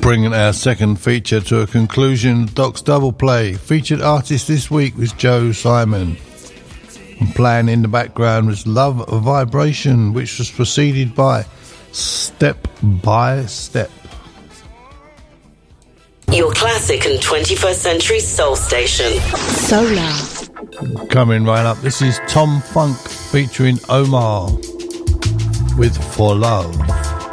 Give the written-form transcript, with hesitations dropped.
bringing our second feature to a conclusion. Doc's Double Play. Featured artist this week was Joe Simon. And playing in the background was Love Vibration, which was preceded by Step by Step. Your classic and 21st century soul station. Solar. Coming right up, this is Tom Funk featuring Omar with For Love.